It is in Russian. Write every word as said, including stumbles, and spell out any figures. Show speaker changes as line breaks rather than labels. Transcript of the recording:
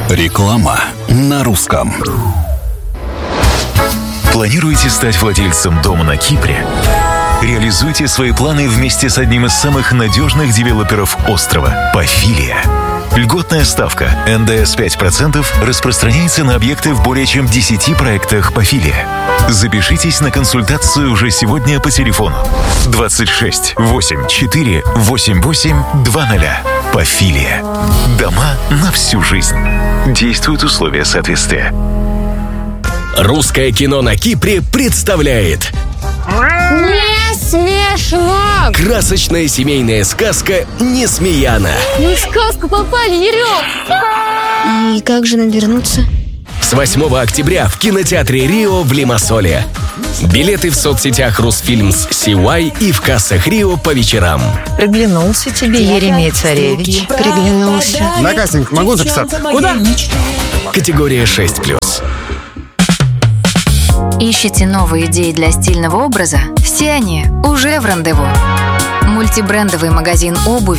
Реклама на русском.
Планируете стать владельцем дома на Кипре? Реализуйте свои планы вместе с одним из самых надежных девелоперов острова – Пафилия. Льготная ставка эн дэ эс пять процентов распространяется на объекты в более чем десяти проектах Пафилия. Запишитесь на консультацию уже сегодня по телефону двадцать шесть восемь четыре восемь восемь два ноль. Пафилия. Дома на всю жизнь. Действуют условия соответствия.
Русское кино на Кипре представляет
Не смешно!
красочная семейная сказка «Несмеяна».
Мы в сказку попали, Ерём! И как же нам вернуться?
С восьмого октября в кинотеатре Рио в Лимассоле. Билеты в соцсетях Русфильмс Си Уай и в кассах Рио по вечерам.
Приглянулся тебе Еремей Царевич.
Приглянулся.
На кастинг могу записаться?
Куда? Категория шесть плюс.
Ищете новые идеи для стильного образа? Все они уже в «Рандеву». Мультибрендовый магазин обуви